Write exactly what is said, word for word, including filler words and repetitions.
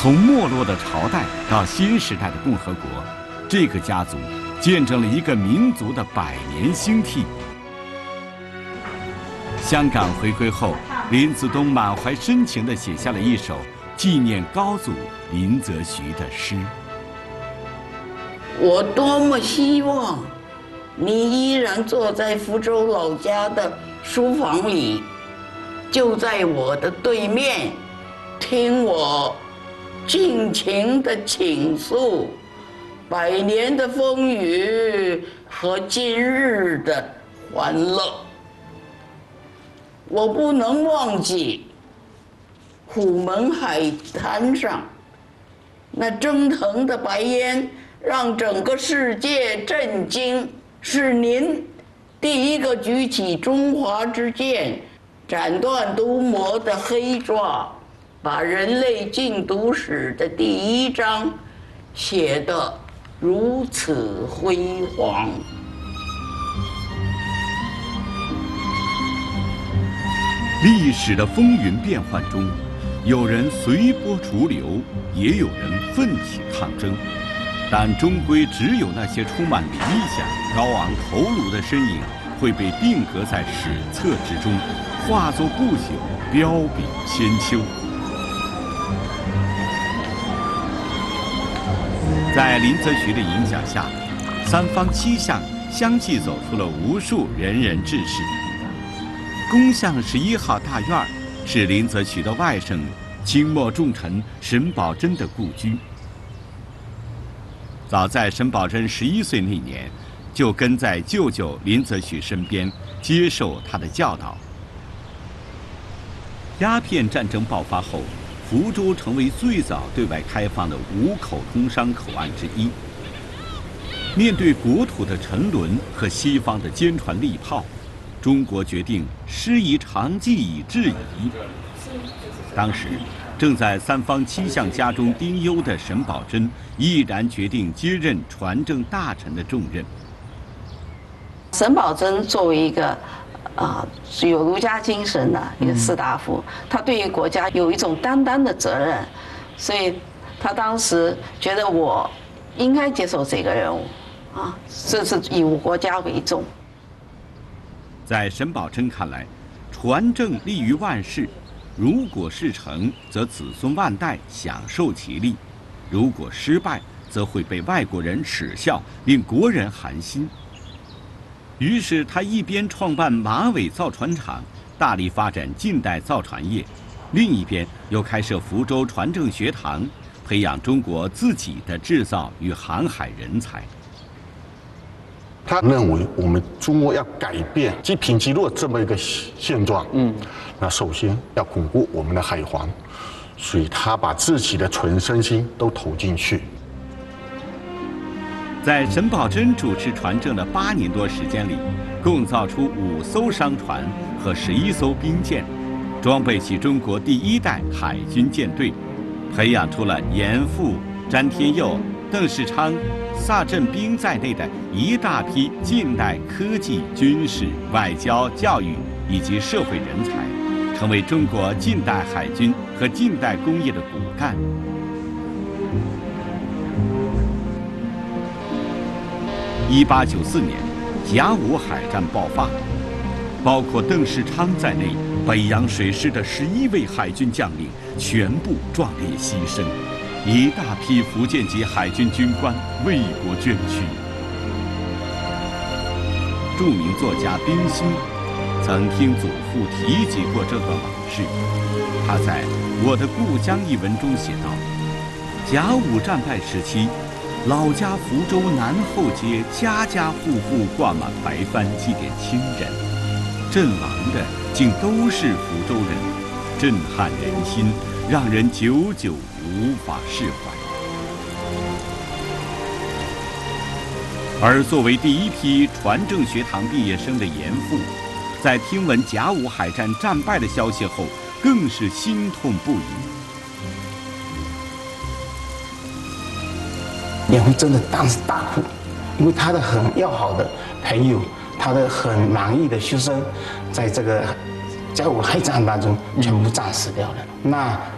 从没落的朝代到新时代的共和国，这个家族见证了一个民族的百年兴替。香港回归后，林子东满怀深情地写下了一首纪念高祖林则徐的诗。 我多么希望你依然坐在福州老家的书房里，就在我的对面，听我尽情地倾诉百年的风雨和今日的欢乐。我不能忘记虎门海滩上那蒸腾的白烟，让整个世界震惊。是您第一个举起中华之剑，斩断毒魔的黑爪，把人类禁毒史的第一章写得如此辉煌。 历史的风云变幻中，有人随波逐流，也有人奋起抗争，但终归只有那些充满理想、高昂头颅的身影会被定格在史册之中，化作不朽，标炳千秋。在林则徐的影响下，三坊七巷相继走出了无数仁人志士。恭巷十一号大院是林则徐的外甥清末重臣沈葆桢的故居。早在沈葆桢十一岁那年，就跟在舅舅林则徐身边，接受他的教导。鸦片战争爆发后，福州成为最早对外开放的五口通商口岸之一。面对国土的沉沦和西方的坚船利炮，中国决定师夷长技以制夷。当时正在三坊七巷家中丁忧的沈葆桢毅然决定接任传政大臣的重任。 沈葆桢作为一个啊、呃、有儒家精神的一个士大夫，他对于国家有一种担当的责任，所以他当时觉得我应该接受这个任务，啊，这是以国家为重。 在沈葆桢看来，传政利于万世，如果事成，则子孙万代享受其利；如果失败，则会被外国人耻笑，令国人寒心。于是他一边创办马尾造船厂，大力发展近代造船业，另一边又开设福州传政学堂，培养中国自己的制造与航海人才。 他认为我们中国要改变积贫积弱这么一个现状，嗯，那首先要巩固我们的海防，所以他把自己的全身心都投进去。 在沈葆桢主持传政的八年多时间里，共造出五艘商船和十一艘兵舰，装备起中国第一代海军舰队，培养出了严复、詹天佑、邓世昌、萨镇兵在内的一大批近代科技、军事、外交、教育以及社会人才，成为中国近代海军和近代工业的骨干。一八九四年，甲午海战爆发，包括邓世昌在内，北洋水师的十一位海军将领全部壮烈牺牲，一大批福建籍海军军官为国捐躯。著名作家冰心曾听祖父提及过这段往事。他在《我的故乡》一文中写道：甲午战败时期，老家福州南后街家家户户挂满白帆祭奠亲人，阵亡的竟都是福州人，震撼人心，让人久久无法释怀。而作为第一批传政学堂毕业生的严复，在听闻甲午海战战败的消息后，更是心痛不已。 严复真的当时大哭，因为他的很要好的朋友，他的很满意的学生，在这个甲午海战当中全部战死掉了。那